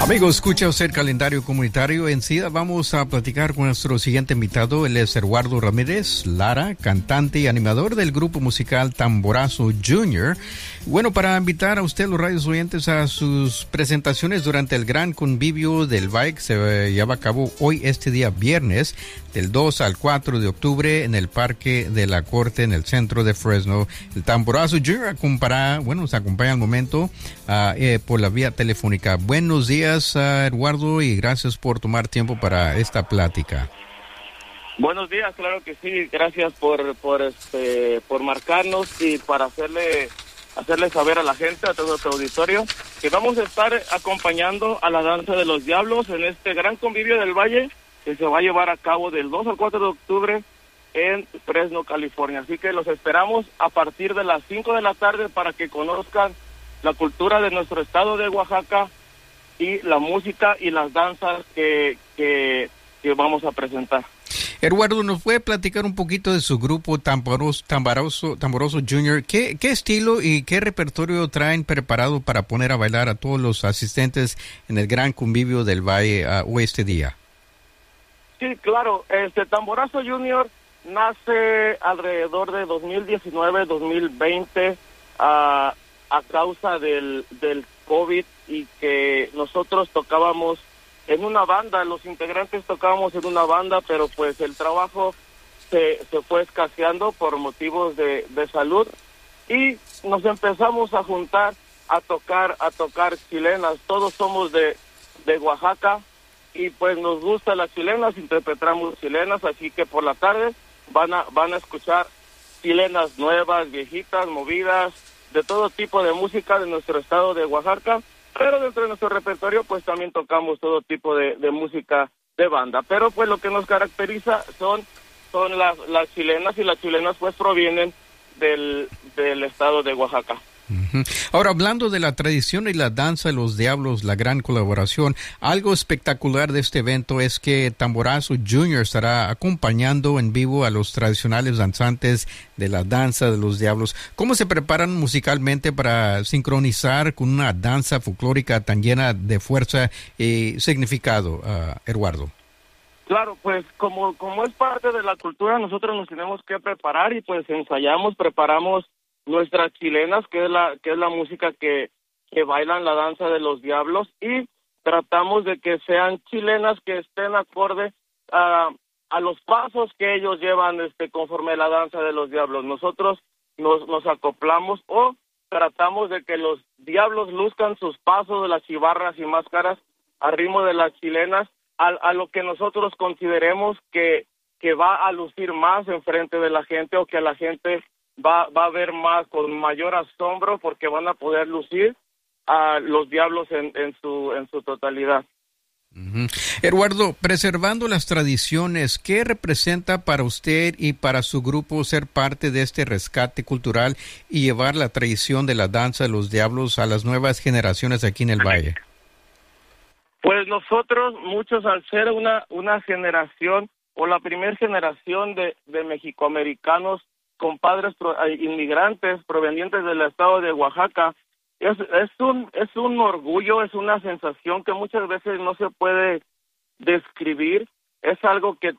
Amigos, escucha usted el calendario comunitario. Enseguida vamos a platicar con nuestro siguiente invitado. Él es Eduardo Ramírez Lara, cantante y animador del grupo musical Tamborazo Junior. Bueno, para invitar a usted, los radios oyentes, a sus presentaciones durante el gran convivio del Valle que se lleva a cabo hoy, este día viernes, del 2 al 4 de octubre en el Parque de la Corte, en el centro de Fresno. El Tamborazo Junior nos acompaña al momento por la vía telefónica. Buenos días, Eduardo, y gracias por tomar tiempo para esta plática. Buenos días, claro que sí, gracias por marcarnos y para hacerle saber a la gente, a todo el auditorio, que vamos a estar acompañando a la Danza de los Diablos en este gran convivio del Valle que se va a llevar a cabo del 2 al 4 de octubre en Fresno, California. Así que los esperamos a partir de las 5 de la tarde para que conozcan la cultura de nuestro estado de Oaxaca y la música y las danzas que vamos a presentar. Eduardo, ¿nos puede platicar un poquito de su grupo Tamborazo Junior? ¿Qué estilo y qué repertorio traen preparado para poner a bailar a todos los asistentes en el gran convivio del Valle hoy este día? Sí, claro. Tamborazo Junior nace alrededor de 2019-2020 a causa del COVID y que nosotros tocábamos en una banda, los integrantes tocábamos en una banda, pero pues el trabajo se fue escaseando por motivos de salud y nos empezamos a juntar a tocar chilenas. Todos somos de Oaxaca y pues nos gustan las chilenas, interpretamos chilenas, así que por la tarde van a escuchar chilenas nuevas, viejitas, movidas, de todo tipo de música de nuestro estado de Oaxaca. Pero dentro de nuestro repertorio pues también tocamos todo tipo de música de banda. Pero pues lo que nos caracteriza son las chilenas, y las chilenas pues provienen del estado de Oaxaca. Uh-huh. Ahora, hablando de la tradición y la danza de los diablos, la gran colaboración, algo espectacular de este evento es que Tamborazo Junior estará acompañando en vivo a los tradicionales danzantes de la danza de los diablos. ¿Cómo se preparan musicalmente para sincronizar con una danza folclórica tan llena de fuerza y significado, Eduardo? Claro, pues como es parte de la cultura, nosotros nos tenemos que preparar y pues preparamos nuestras chilenas, que es la música que bailan la danza de los diablos, y tratamos de que sean chilenas que estén acorde a los pasos que ellos llevan conforme a la danza de los diablos. Nosotros nos acoplamos o tratamos de que los diablos luzcan sus pasos de las chivarras y máscaras al ritmo de las chilenas, a lo que nosotros consideremos que va a lucir más enfrente de la gente, o que a la gente va a ver más, con mayor asombro, porque van a poder lucir a los diablos en su totalidad. Uh-huh. Eduardo, preservando las tradiciones, ¿qué representa para usted y para su grupo ser parte de este rescate cultural y llevar la tradición de la danza de los diablos a las nuevas generaciones aquí en el Valle? Pues nosotros, muchos, al ser una generación o la primera generación de mexicoamericanos con padres inmigrantes provenientes del estado de Oaxaca, es un orgullo, es una sensación que muchas veces no se puede describir. Es algo que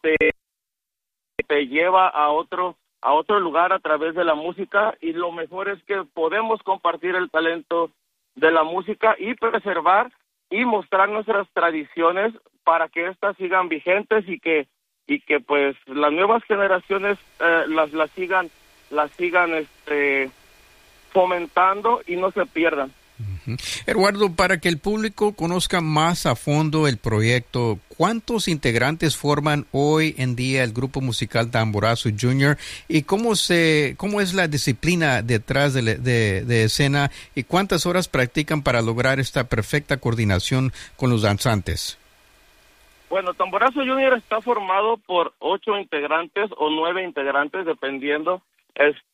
te lleva a otro lugar a través de la música, y lo mejor es que podemos compartir el talento de la música y preservar y mostrar nuestras tradiciones para que éstas sigan vigentes y que pues las nuevas generaciones las sigan fomentando y no se pierdan. Uh-huh. Eduardo, para que el público conozca más a fondo el proyecto, ¿cuántos integrantes forman hoy en día el grupo musical Tamborazo Junior? ¿Y cómo es la disciplina detrás de escena? ¿Y cuántas horas practican para lograr esta perfecta coordinación con los danzantes? Bueno, Tamborazo Junior está formado por 8 integrantes o 9 integrantes, dependiendo.